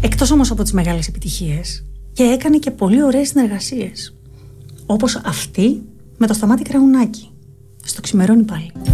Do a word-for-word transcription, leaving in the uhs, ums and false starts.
Εκτός όμως από τις μεγάλες επιτυχίες, και έκανε και πολύ ωραίες συνεργασίες. Όπως αυτή με το Σταμάτη Κραουνάκη, στο Ξημερώνει πάλι.